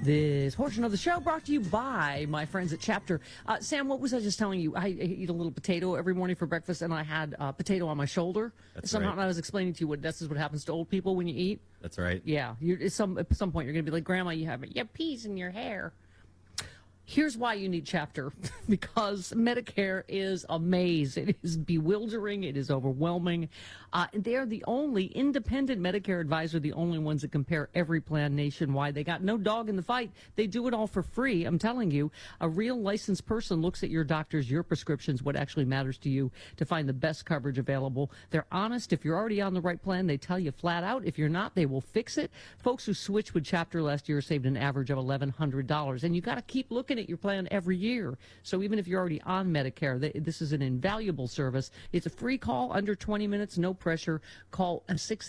This portion of the show brought to you by my friends at Chapter. Sam, what was I just telling you? I eat a little potato every morning for breakfast, and I had potato on my shoulder. That's Somehow right. I was explaining to you this is what happens to old people when you eat. That's right. Yeah, at some point you're going to be like, Grandma, you have peas in your hair. Here's why you need Chapter, because Medicare is a maze. It is bewildering. It is overwhelming. They are the only independent Medicare advisor, the only ones that compare every plan nationwide. They got no dog in the fight. They do it all for free. I'm telling you, a real licensed person looks at your doctors, your prescriptions, what actually matters to you to find the best coverage available. They're honest. If you're already on the right plan, they tell you flat out. If you're not, they will fix it. Folks who switched with Chapter last year saved an average of $1,100. And you got to keep looking at your plan every year. So even if you're already on Medicare, this is an invaluable service. It's a free call, under 20 minutes, no pressure. Call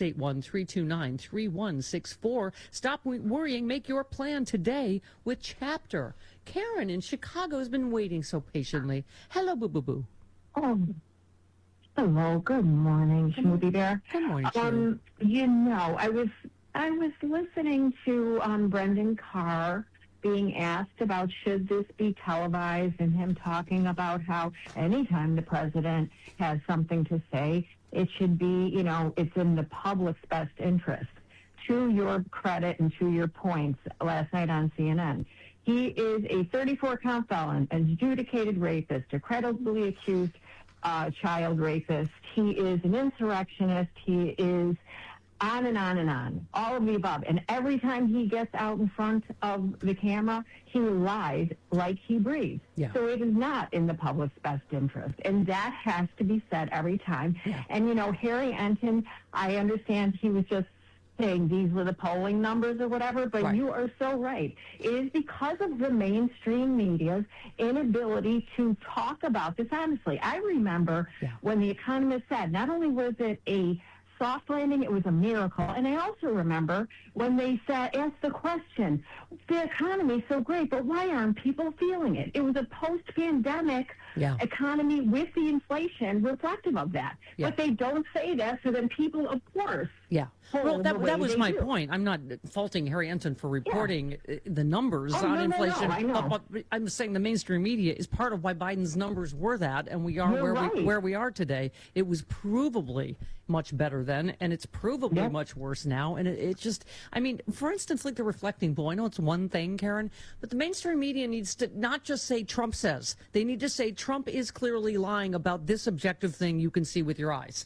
681-329-3164. Stop worrying. Make your plan today with Chapter. Karen in Chicago has been waiting so patiently. Hello, boo-boo-boo. Oh, hello. Good morning, Smoothie Bear. Good morning, Sue. I was listening to Brendan Carr being asked about should this be televised, and him talking about how anytime the president has something to say, it should be, it's in the public's best interest. To your credit and to your points last night on CNN, he is a 34-count felon, an adjudicated rapist, a credibly accused child rapist. He is an insurrectionist. He is on and on and on, all of the above. And every time he gets out in front of the camera, he lies like he breathes. Yeah. So it is not in the public's best interest. And that has to be said every time. Yeah. And, Harry Enton, I understand he was just saying these were the polling numbers or whatever, but Right. You are so right. It is because of the mainstream media's inability to talk about this honestly. I remember when The Economist said not only was it a soft landing, it was a miracle. And I also remember when they asked the question, the economy's so great, but why aren't people feeling it? It was a post-pandemic economy with the inflation reflective of that. Yeah. But they don't say that, so then people, of course, Well, that was my point. I'm not faulting Harry Enton for reporting the numbers on inflation. No, I know. But I'm saying the mainstream media is part of why Biden's numbers were that, and we are where we are today. It was provably much better then, and it's provably much worse now. And it just, for instance, like the reflecting poll. I know it's one thing, Karen, but the mainstream media needs to not just say Trump says. They need to say Trump is clearly lying about this objective thing you can see with your eyes.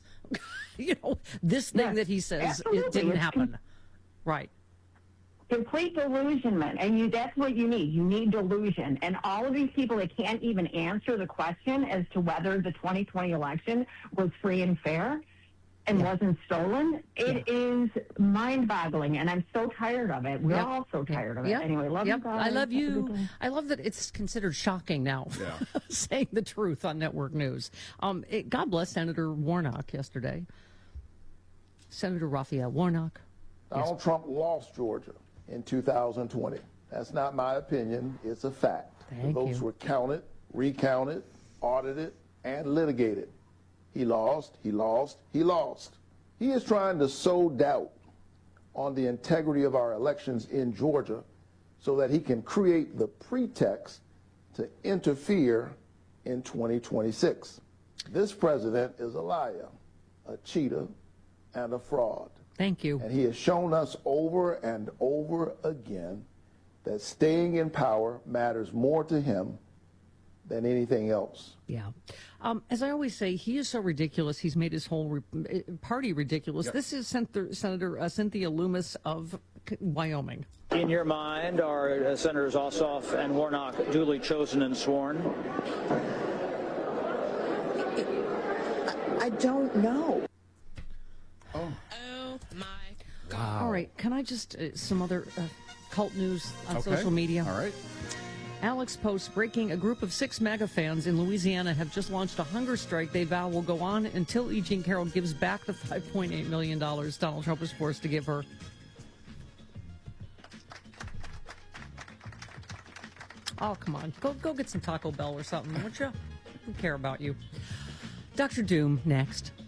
This thing that he says, absolutely. it didn't happen. Right. Complete delusionment, and that's what you need. You need delusion. And all of these people that can't even answer the question as to whether the 2020 election was free and fair and wasn't stolen, it is mind-boggling, and I'm so tired of it. We're all so tired of it. Anyway, love you guys. I love you. I love that it's considered shocking now, saying the truth on network news. God bless Senator Warnock yesterday. Senator Raphael Warnock. Donald Trump lost Georgia in 2020. That's not my opinion. It's a fact. The votes were counted, recounted, audited, and litigated. He lost, he lost, he lost. He is trying to sow doubt on the integrity of our elections in Georgia so that he can create the pretext to interfere in 2026. This president is a liar, a cheater, and a fraud. Thank you. And he has shown us over and over again that staying in power matters more to him than anything else. Yeah. As I always say, he is so ridiculous. He's made his whole party ridiculous. This is Senator Cynthia Loomis of Wyoming. In your mind, are Senators Ossoff and Warnock duly chosen and sworn? I don't know. Oh my God. Wow. All right. Can I just, some other cult news on social media? All right. Alex posts breaking: a group of 6 MAGA fans in Louisiana have just launched a hunger strike they vow will go on until E. Jean Carroll gives back the $5.8 million Donald Trump was forced to give her. Oh, come on. Go get some Taco Bell or something, won't you? I don't care about you. Dr. Doom, next.